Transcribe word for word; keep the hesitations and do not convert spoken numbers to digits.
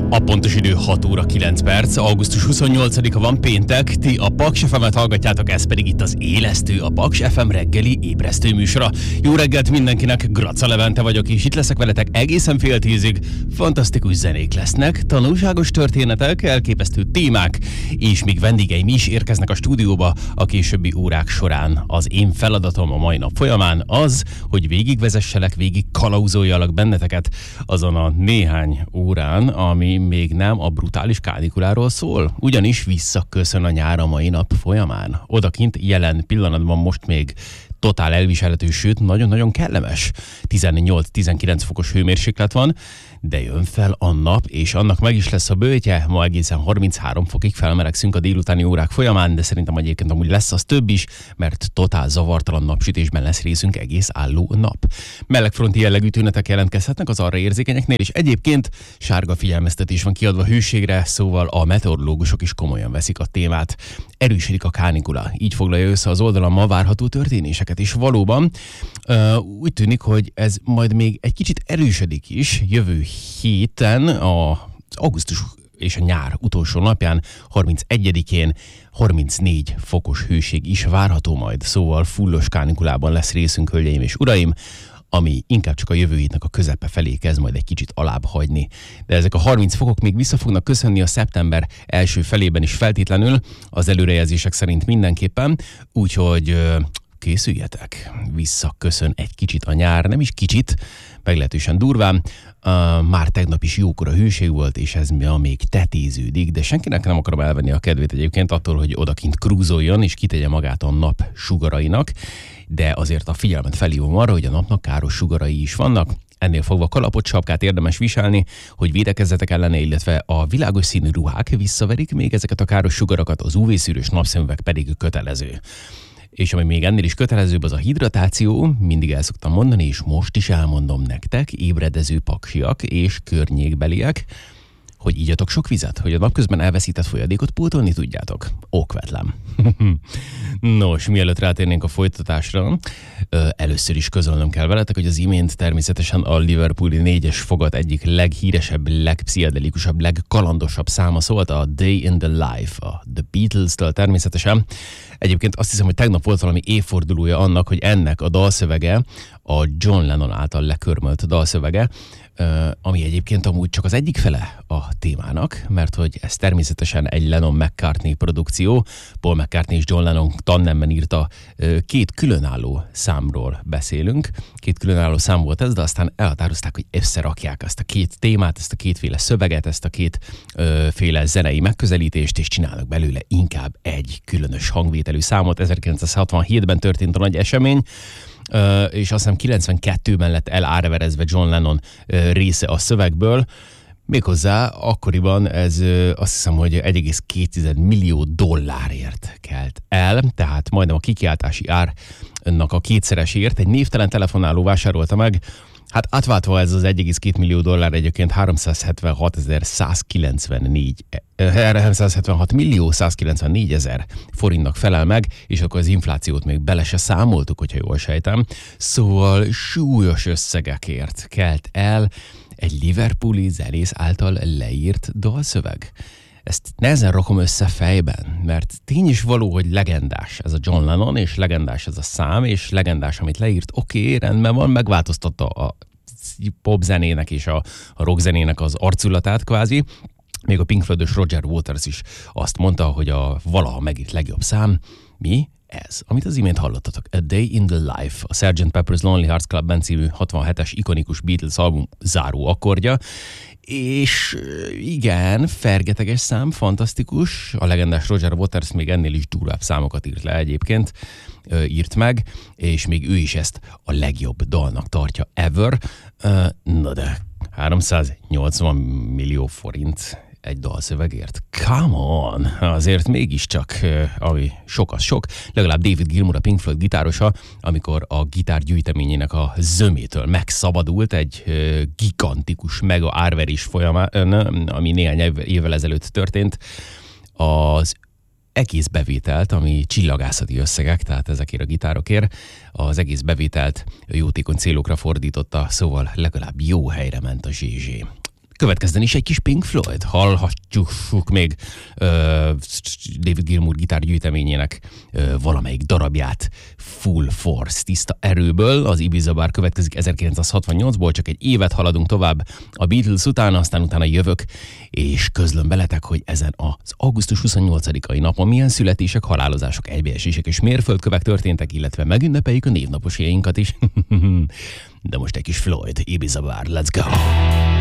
A pontos idő hat óra kilenc perc, augusztus huszonnyolcadika van, péntek, ti a Paks ef emet hallgatjátok, ez pedig itt az Élesztő, a Paks ef em reggeli ébresztő műsora. Jó reggelt mindenkinek, Graca Levente vagyok, és itt leszek veletek egészen fél tízig. Fantasztikus zenék lesznek, tanulságos történetek, elképesztő témák, és még vendégeim is érkeznek a stúdióba a későbbi órák során. Az én feladatom a mai nap folyamán az, hogy végigvezesselek, végig kalauzoljalak benneteket azon a néhány órán, ami még nem a brutális kánikuláról szól, ugyanis visszaköszön a nyár a mai nap folyamán. Odakint jelen pillanatban most még totál elviselhető, sőt nagyon-nagyon kellemes. tizennyolc-tizenkilenc fokos hőmérséklet van, de jön fel a nap, és annak meg is lesz a bőtje. Ma egészen harminchárom fokig felmelegszünk a délutáni órák folyamán, de szerintem egyébként amúgy lesz az több is, mert totál zavartalan napsütésben lesz részünk egész álló nap. Melegfronti jellegű tünetek jelentkezhetnek az arra érzékenyeknél, és egyébként sárga figyelmeztetés van kiadva hőségre, szóval a meteorológusok is komolyan veszik a témát. Erősödik a kánikula, így foglalja össze az oldalon ma várható történéseket, és valóban uh, úgy tűnik, hogy ez majd még egy kicsit erősödik is jövő héten, az augusztus és a nyár utolsó napján, harmincegyedikén harmincnégy fokos hőség is várható majd, szóval fullos kánikulában lesz részünk, hölgyeim és uraim, ami inkább csak a jövő hétnek a közepe felé kezd majd egy kicsit alább hagyni. De ezek a harminc fokok még vissza fognak köszönni a szeptember első felében is feltétlenül, az előrejelzések szerint mindenképpen, úgyhogy készüljetek, visszaköszön egy kicsit a nyár, nem is kicsit, meglehetősen durván. Uh, már tegnap is jókora hőség volt, és ez még tetéződik, de senkinek nem akarom elvenni a kedvét egyébként attól, hogy odakint krúzoljon, és kitegye magát a nap sugarainak, de azért a figyelmet felhívom arra, hogy a napnak káros sugarai is vannak. Ennél fogva kalapot, sapkát érdemes viselni, hogy védekezzetek ellene, illetve a világos színű ruhák visszaverik még ezeket a káros sugarakat, az ú vé-szűrős napszemüveg pedig kötelező. És ami még ennél is kötelezőbb, az a hidratáció, mindig el szoktam mondani, és most is elmondom nektek, ébredező paksiak és környékbeliek, hogy igyatok sok vizet, hogy a napközben elveszített folyadékot pótolni tudjátok. Okvetlem. Nos, mielőtt rátérnénk a folytatásra, először is közölnöm kell veletek, hogy az imént természetesen a Liverpooli négyes fogat egyik leghíresebb, legpszichedelikusabb, legkalandosabb száma szólt, a Day in the Life, a The Beatles-től természetesen. Egyébként azt hiszem, hogy tegnap volt valami évfordulója annak, hogy ennek a dalszövege, a John Lennon által lekörmölt dalszövege, ami egyébként amúgy csak az egyik fele a témának, mert hogy ez természetesen egy Lennon-McCartney produkció, Paul McCartney és John Lennon tandemben írta, két különálló számról beszélünk, két különálló szám volt ez, de aztán elhatározták, hogy összerakják ezt a két témát, ezt a kétféle szöveget, ezt a kétféle zenei megközelítést, és csinálnak belőle inkább egy különös hangvételű számot. ezerkilencszázhatvanhétben történt a nagy esemény, Uh, és azt hiszem kilencvenkettőben lett elárverezve John Lennon uh, része a szövegből. Méghozzá akkoriban ez uh, azt hiszem, hogy egy egész két millió dollárért kelt el, tehát majdnem a kikiáltási árnak a kétszeresért. Egy névtelen telefonáló vásárolta meg. Hát átváltva ez az egy egész két millió dollár egyébként háromszázhetvenhatezer-százkilencvennégy háromszázhetvenhat millió százkilencvennégy ezer forintnak felel meg, és akkor az inflációt még bele se számoltuk, hogyha jól sejtem. Szóval súlyos összegekért kelt el egy liverpooli zenész által leírt dalszöveg. Ezt nehezen rakom össze fejben, mert tény is való, hogy legendás ez a John Lennon, és legendás ez a szám, és legendás, amit leírt. Oké, okay, rendben van, megváltoztatta a popzenének és a, a rockzenének az arculatát kvázi. Még a Pink Floyd-os Roger Waters is azt mondta, hogy a valaha megírt legjobb szám, mi? Ez, amit az imént hallottatok, A Day in the Life, a sergeant Pepper's Lonely Hearts Club Band című hatvanhetes ikonikus Beatles album záró akkordja, és igen, fergeteges szám, fantasztikus, a legendás Roger Waters még ennél is durvább számokat írt le egyébként, írt meg, és még ő is ezt a legjobb dalnak tartja ever, na de háromszáznyolcvan millió forint egy dalszövegért. Come on! Azért mégiscsak, ami sok az sok, legalább David Gilmour, a Pink Floyd gitárosa, amikor a gitár gyűjteményének a zömétől megszabadult egy gigantikus mega árverés folyamán, ami néhány évvel ezelőtt történt, az egész bevételt, ami csillagászati összegek, tehát ezekért a gitárokért, az egész bevételt jótékony célokra fordította, szóval legalább jó helyre ment a zsé zsé. következzen is egy kis Pink Floyd. Hallhatjuk még uh, David Gilmour gitárgyűjteményének uh, valamelyik darabját Full Force, tiszta erőből. Az Ibiza Bar következik ezerkilencszázhatvannyolcból, csak egy évet haladunk tovább a Beatles után, aztán utána jövök, és közlöm veletek, hogy ezen az augusztus huszonnyolcadikai napon milyen születések, halálozások, egybeesések és mérföldkövek történtek, illetve megünnepeljük a névnaposjainkat is. De most egy kis Floyd, Ibiza Bar, let's go!